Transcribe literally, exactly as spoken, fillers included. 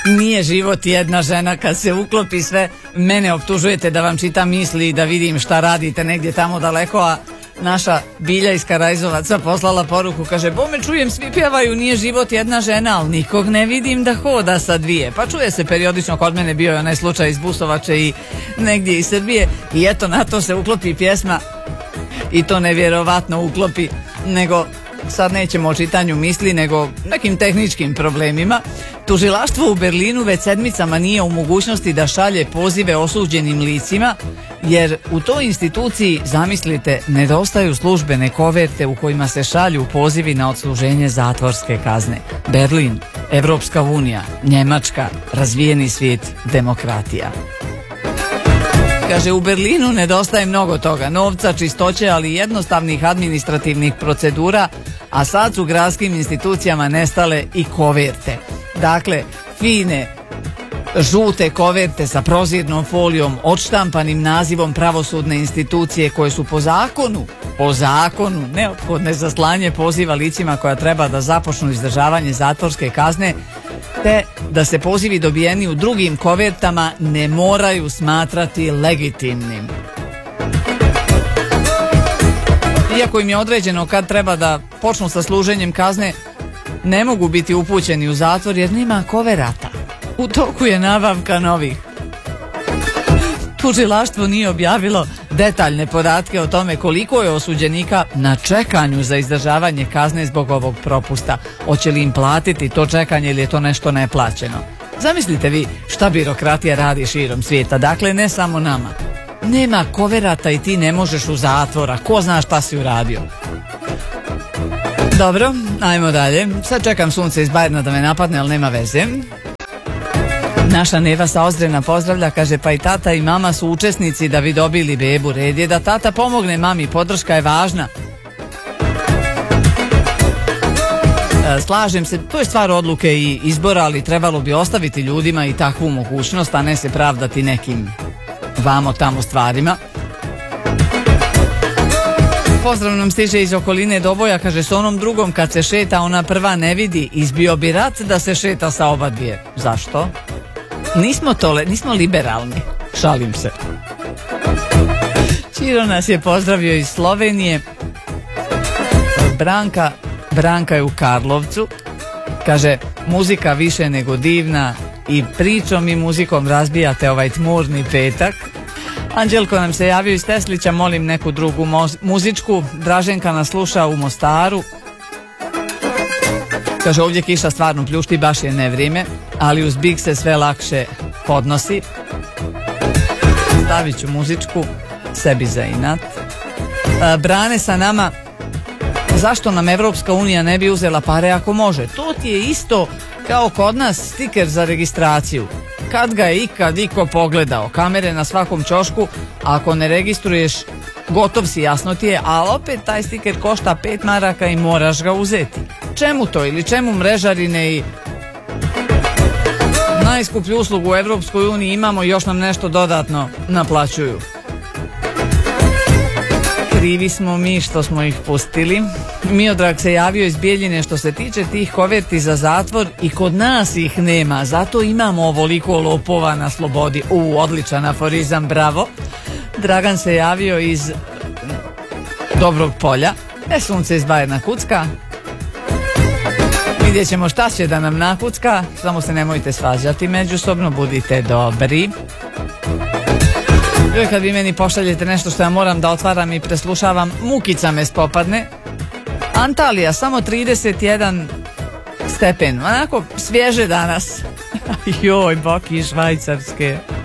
Nije život jedna žena, kad se uklopi sve, mene optužujete da vam čitam misli i da vidim šta radite negdje tamo daleko, a naša Bilja iz Karajzovaca poslala poruku, kaže, bome čujem svi pjevaju nije život jedna žena, ali nikog ne vidim da hoda sa dvije. Pa čuje se periodično, kod mene bio je onaj slučaj iz Busovače i negdje iz Srbije i eto na to se uklopi pjesma i to nevjerovatno uklopi, nego sad nećemo o čitanju misli, nego nekim tehničkim problemima. Tužilaštvo u Berlinu već sedmicama nije u mogućnosti da šalje pozive osuđenim licima, jer u toj instituciji, zamislite, nedostaju službene koverte u kojima se šalju pozivi na odsluženje zatvorske kazne. Berlin, Evropska unija, Njemačka, razvijeni svijet, demokratija. Kaže, u Berlinu nedostaje mnogo toga, novca, čistoće, ali i jednostavnih administrativnih procedura, a sad su gradskim institucijama nestale i koverte. Dakle, fine, žute koverte sa prozirnom folijom, odštampanim nazivom pravosudne institucije koje su po zakonu, po zakonu, neophodne za slanje poziva licima koja treba da započnu izdržavanje zatvorske kazne, te da se pozivi dobijeni u drugim kovertama ne moraju smatrati legitimnim. Iako im je određeno kad treba da počnu sa služenjem kazne, ne mogu biti upućeni u zatvor jer nema koverata. U toku je nabavka novih. Tužilaštvo nije objavilo detaljne podatke o tome koliko je osuđenika na čekanju za izdržavanje kazne zbog ovog propusta. Hoće li im platiti to čekanje ili je to nešto neplaćeno? Zamislite vi šta birokratija radi širom svijeta, dakle ne samo nama. Nema koverata i ti ne možeš u zatvora, ko zna šta si uradio. Dobro, ajmo dalje. Sad čekam sunce iz Bajerna da me napadne, ali nema veze. Naša Neva sa Ozrena pozdravlja, kaže, pa i tata i mama su učesnici da bi dobili bebu. Red je da tata pomogne mami, podrška je važna. Slažem se, to je stvar odluke i izbora, ali trebalo bi ostaviti ljudima i takvu mogućnost, a ne se pravdati nekim vamo tamo stvarima. Pozdrav nam stiže iz okoline Doboja, kaže, s onom drugom kad se šeta ona prva ne vidi, izbio bi rat da se šeta sa oba dvije. Zašto? Nismo tole, nismo liberalni. Šalim se. Čiro nas je pozdravio iz Slovenije. Branka, Branka je u Karlovcu. Kaže, muzika više nego divna i pričom i muzikom razbijate ovaj tmurni petak. Anđelko nam se javio iz Teslića, molim neku drugu moz- muzičku. Draženka nas sluša u Mostaru. Kaže, ovdje kiša stvarno pljušti, baš je nevrijeme, ali uz Big se sve lakše podnosi. Stavit ću muzičku sebi za inat. E, Brane sa nama, zašto nam Evropska unija ne bi uzela pare ako može? To ti je isto kao kod nas stiker za registraciju. Kad ga je ikad iko pogledao, kamere na svakom ćošku, ako ne registruješ, gotov si, jasno ti je, ali opet taj stiker košta pet maraka i moraš ga uzeti. Čemu to? Ili čemu mrežarine i najskuplju uslugu u Evropskoj uniji imamo i još nam nešto dodatno naplaćuju? Krivi smo mi što smo ih pustili. Miodrag se javio iz Bijeljine, što se tiče tih koverti za zatvor, i kod nas ih nema, zato imamo ovoliko lopova na slobodi. U, odličan aforizam, bravo. Dragan se javio iz Dobrog Polja. E, sunce iz Bajerna kucka. Vidjet ćemo šta će da nam nakucka, samo se nemojte svađati međusobno, budite dobri. Joj, kad vi meni pošaljete nešto što ja moram da otvaram i preslušavam, mukica me spopadne. Antalija, samo trideset jedan stepen, onako svježe danas. Joj, boki Švajcarske.